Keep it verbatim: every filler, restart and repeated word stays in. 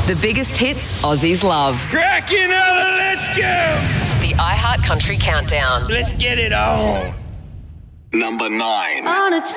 The biggest hits Aussies love. Crack another, let's go! The iHeart Country Countdown. Let's get it on. Number nine. On a